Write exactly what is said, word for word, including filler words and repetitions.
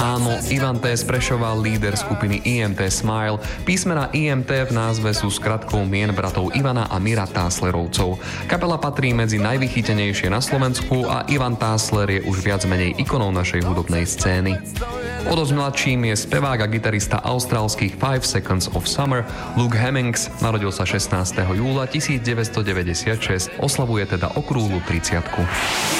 Áno, Ivan T. z Prešova, líder skupiny í em té Smile. Písmená í em té v názve sú skratkou mien bratov Ivana a Mira Táslerovcov. Kapela patrí medzi najvychytenejšie na Slovensku a Ivan Tásler je už viac menej ikonou našej hudobnej scény. O dosť mladším je spevák a gitarista austrálskych Five Seconds of Summer Luke Hemmings, narodil sa šestnásteho júla tisícdeväťstodeväťdesiatšesť, oslavuje teda okrúhlu tridsiatku.